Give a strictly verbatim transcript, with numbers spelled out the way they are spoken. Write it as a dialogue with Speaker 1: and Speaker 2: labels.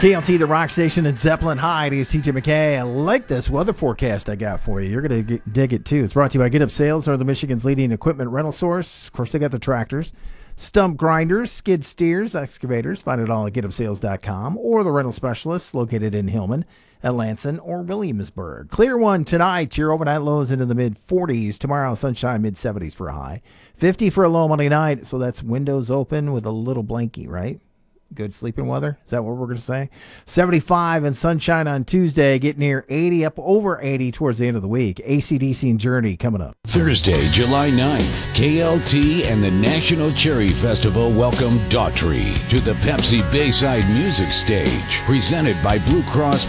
Speaker 1: K L T, the rock station in Zeppelin. Hi, it is T J McKay. I like this weather forecast I got for you. You're going to dig it, too. It's brought to you by Get Up Sales, or the Michigan's leading equipment rental source. Of course, they got the tractors, stump grinders, skid steers, excavators. Find it all at get up sales dot com, or the rental specialists located in Hillman, Atlanson, or Williamsburg. Clear one tonight. Your overnight lows into the mid forties. Tomorrow, sunshine, mid seventies for a high. fifty for a low Monday night. So that's windows open with a little blankie, right? Good sleeping weather. Is that what we're going to say? seventy-five and sunshine on Tuesday. Get near eighty, up over eighty towards the end of the week. A C D C and Journey coming up.
Speaker 2: Thursday, July ninth, K L T and the National Cherry Festival welcome Daughtry to the Pepsi Bayside Music Stage. Presented by Blue Cross